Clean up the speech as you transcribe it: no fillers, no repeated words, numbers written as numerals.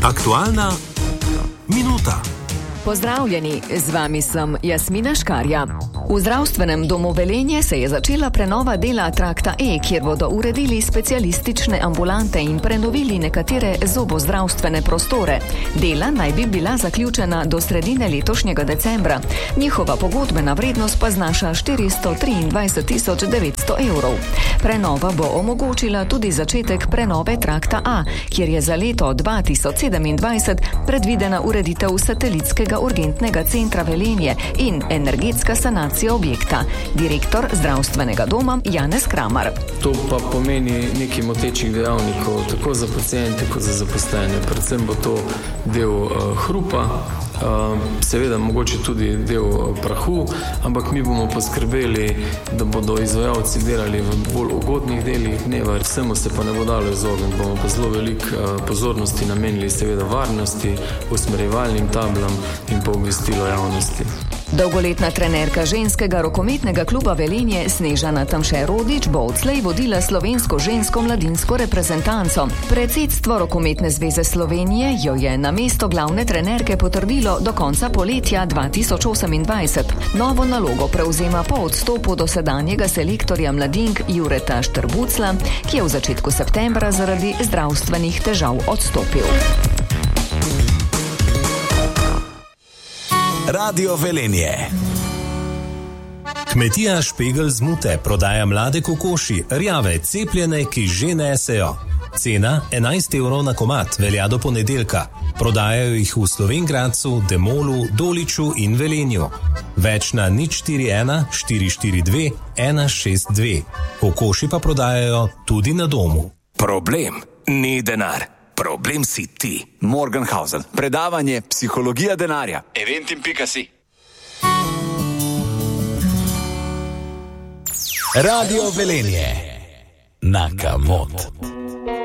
Aktualna minuta. Pozdravljeni, z vami sem Jasmina Škarja. V zdravstvenem domu Velenje se je začela prenova dela trakta E, kjer bodo uredili specialistične ambulante in prenovili nekatere zobozdravstvene prostore. Dela naj bi bila zaključena do sredine letošnjega decembra. Njihova pogodbena vrednost pa znaša 423.900 evrov. Prenova bo omogočila tudi začetek prenove trakta A, kjer je za leto 2027 predvidena ureditev satelitskega urgentnega centra Velenje in energetska sanacija objekta. Direktor zdravstvenega doma Janez Kramar. To pa pomeni nekaj motečih dejavnikov, tako za paciente kot za zaposlene. Predvsem bo to del hrupa, seveda mogoče tudi del prahu, ampak mi bomo poskrbeli, da bodo izvajalci delali v bolj ugodnih delih dneva, vsemu se pa ne bo dalo izogniti. Bomo pa zelo veliko pozornosti namenili seveda varnosti, usmerjevalnim tablam in pa obvestilo javnosti. Dolgoletna trenerka ženskega rokometnega kluba Velenje Snežana Tamše-Rodič bo odslej vodila slovensko žensko mladinsko reprezentanco. Predsedstvo Rokometne zveze Slovenije jo je na mesto glavne trenerke potrdilo do konca poletja 2028. Novo nalogo prevzema po odstopu dosedanjega selektorja mladink Jureta Štrbucla, ki je v začetku septembra zaradi zdravstvenih težav odstopil. Radio Velenje. Kmetija Špegel z Mute prodaja mlade kokoši, rjave, cepljene, ki že nesejo. Cena 11 evrov na komad, velja do ponedeljka. Prodajajo jih v Slovenj-Gradcu, Demolu, Doliču in Velenju. Več na 041 442 162. Kokoši pa prodajajo tudi na domu. Problem ni denar. Problem si ti. Morgenhausen. Predavanje Psihologija denarja. Eventim.si. Radio Velenje. Na kamot.